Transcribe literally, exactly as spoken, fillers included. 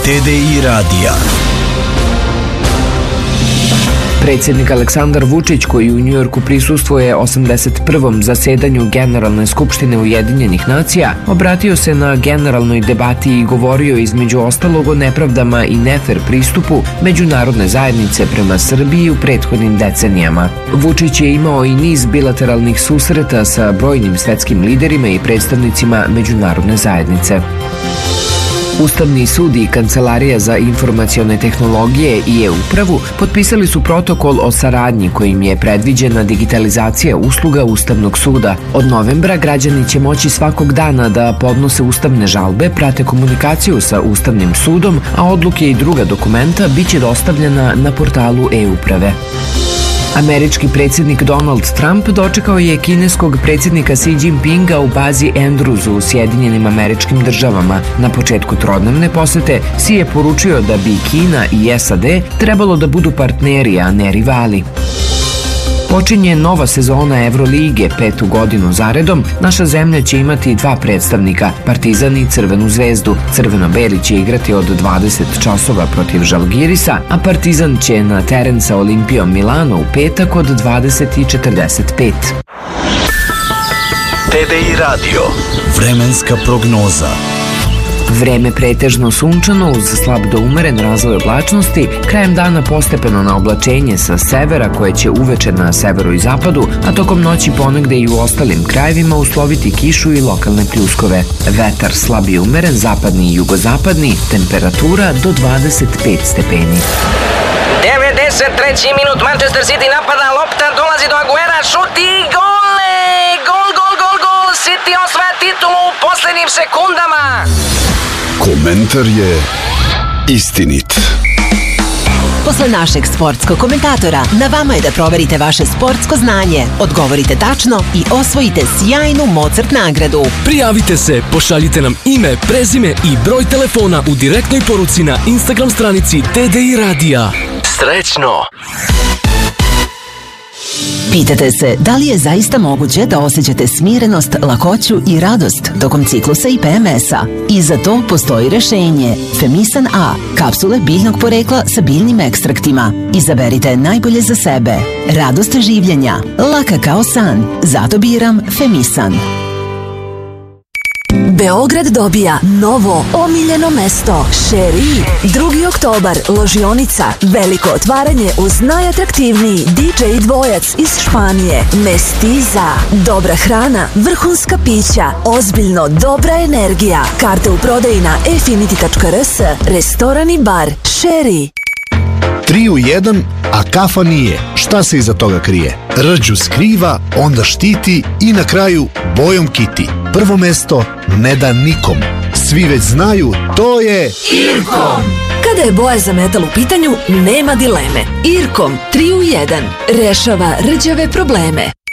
T D I radija. Predsjednik Aleksandar Vučić, koji u Njujorku prisustvuje osamdeset prvom zasedanju Generalne skupštine Ujedinjenih nacija, obratio se na generalnoj debati i govorio između ostalog o nepravdama i nefer pristupu međunarodne zajednice prema Srbiji u prethodnim decenijama. Vučić je imao i niz bilateralnih susreta sa brojnim svetskim liderima i predstavnicima međunarodne zajednice. Ustavni sud i Kancelarija za informacione tehnologije i e-upravu potpisali su protokol o saradnji kojim je predviđena digitalizacija usluga Ustavnog suda. Od novembra građani će moći svakog dana da podnose ustavne žalbe, prate komunikaciju sa Ustavnim sudom, a odluke i druga dokumenta biće dostavljena na portalu e-uprave. Američki predsjednik Donald Trump dočekao je kineskog predsjednika Xi Jinpinga u bazi Andrews u Sjedinjenim Američkim Državama. Na početku trodnevne posete Xi je poručio da bi Kina i S A D trebalo da budu partneri, a ne rivali. Počinje nova sezona Evrolige, petu godinu zaredom. Naša zemlja će imati dva predstavnika, Partizan i Crvenu zvezdu. Crveno-beli će igrati od dvadeset časova protiv Žalgirisa, a Partizan će na teren sa Olimpijom Milano u petak od dvadeset i četrdeset pet. T D I radio. Vremenska prognoza. Vreme pretežno sunčano uz slab do umeren razvoj oblačnosti, krajem dana postepeno na oblačenje sa severa koje će uveče na severu i zapadu, a tokom noći ponegde i u ostalim krajevima usloviti kišu i lokalne pljuskove. Vetar slab i umeren, zapadni i jugozapadni, temperatura do dvadeset pet stepeni. devedeset treći minut, Manchester City napada, lopta dolazi do Aguera, šut i gol! Gol, gol, gol, gol! City osvaja titulu u poslednjim sekundama! Komentar je istinit. Posle našeg sportskog komentatora, na vama je da proverite vaše sportsko znanje, odgovorite tačno i osvojite sjajnu Mozart nagradu. Prijavite se, pošaljite nam ime, prezime i broj telefona u direktnoj poruci na Instagram stranici T D I radija. Srećno! Pitate se da li je zaista moguće da osjećate smirenost, lakoću i radost tokom ciklusa i P M S-a? I za to postoji rešenje. Femisan A, kapsule biljnog porekla sa biljnim ekstraktima. Izaberite najbolje za sebe. Radost življenja, laka kao san. Zato biram Femisan. Beograd dobija novo omiljeno mesto Šeri. drugi oktobar, ložionica, veliko otvaranje uz najatraktivniji D J dvojac iz Španije, Mestiza, dobra hrana, vrhunska pića, ozbiljno dobra energija. Karte u prodaji na efinity tačka r s, restoran i bar Šeri. Tri u jedan, a kafa nije. Šta se iza toga krije? Rđu skriva, onda štiti i na kraju bojom kiti. Prvo mesto ne da nikom. Svi već znaju, to je Irkom. Kada je boja za metal u pitanju, nema dileme. Irkom tri u jedan rešava rđave probleme.